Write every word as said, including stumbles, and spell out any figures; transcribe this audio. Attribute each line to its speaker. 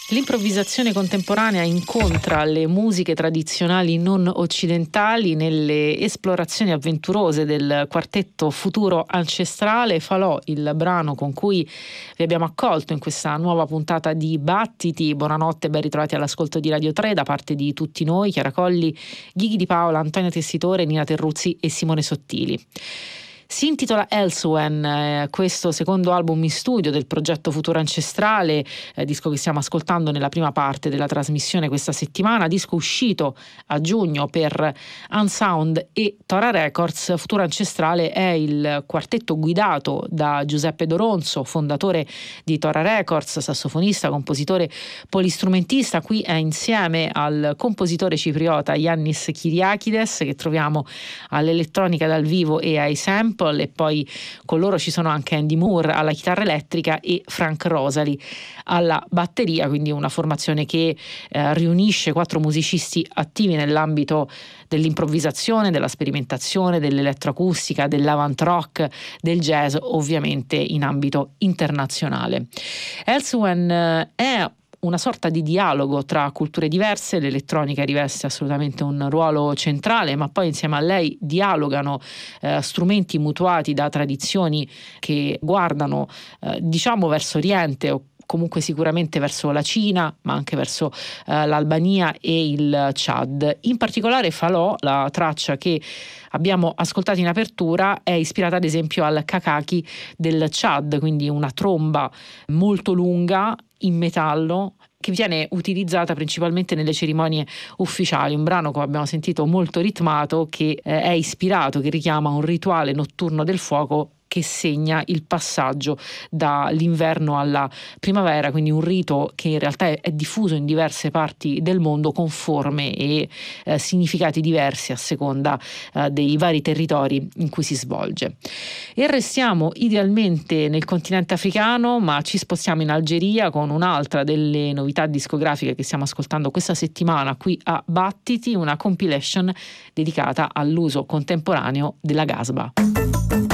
Speaker 1: L'improvvisazione contemporanea incontra le musiche tradizionali non occidentali nelle esplorazioni avventurose del quartetto Futuro Ancestrale. Falò il brano con cui vi abbiamo accolto in questa nuova puntata di Battiti. Buonanotte e ben ritrovati all'ascolto di Radio tre da parte di tutti noi, Chiara Colli, Ghighi Di Paola, Antonio Tessitore, Nina Terruzzi e Simone Sottili. Si intitola Elsewhere, eh, questo secondo album in studio del progetto Futuro Ancestrale, eh, disco che stiamo ascoltando nella prima parte della trasmissione questa settimana, disco uscito a giugno per Unsound e Tora Records. Futuro Ancestrale è il quartetto guidato da Giuseppe Doronzo, fondatore di Tora Records, sassofonista, compositore, polistrumentista. Qui è insieme al compositore cipriota Yannis Kyriakides, che troviamo all'elettronica dal vivo e ai sample, e poi con loro ci sono anche Andy Moore alla chitarra elettrica e Frank Rosalie alla batteria, quindi una formazione che eh, riunisce quattro musicisti attivi nell'ambito dell'improvvisazione, della sperimentazione, dell'elettroacustica, dell'avant rock, del jazz, ovviamente in ambito internazionale. Elsewhere è una sorta di dialogo tra culture diverse. L'elettronica riveste assolutamente un ruolo centrale, ma poi insieme a lei dialogano eh, strumenti mutuati da tradizioni che guardano eh, diciamo verso Oriente, o comunque sicuramente verso la Cina, ma anche verso eh, l'Albania e il Chad. In particolare Falò, la traccia che abbiamo ascoltato in apertura, è ispirata ad esempio al kakaki del Chad, quindi una tromba molto lunga in metallo che viene utilizzata principalmente nelle cerimonie ufficiali. Un brano, come abbiamo sentito, molto ritmato, che eh, è ispirato, che richiama un rituale notturno del fuoco che segna il passaggio dall'inverno alla primavera, quindi un rito che in realtà è, è diffuso in diverse parti del mondo con forme e eh, significati diversi a seconda eh, dei vari territori in cui si svolge. E restiamo idealmente nel continente africano, ma ci spostiamo in Algeria con un'altra delle novità discografiche che stiamo ascoltando questa settimana qui a Battiti, una compilation dedicata all'uso contemporaneo della Gasba.